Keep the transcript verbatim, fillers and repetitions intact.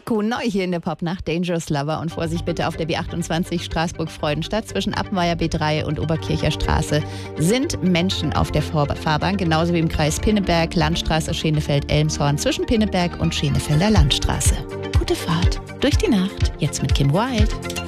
Nico, neu hier in der Popnacht, Dangerous Lover. Und Vorsicht bitte auf der B achtundzwanzig Straßburg-Freudenstadt zwischen Appenweier B drei und Oberkircher Straße sind Menschen auf der Fahrbahn, genauso wie im Kreis Pinneberg, Landstraße, Schenefeld, Elmshorn zwischen Pinneberg und Schenefelder Landstraße. Gute Fahrt durch die Nacht, jetzt mit Kim Wilde.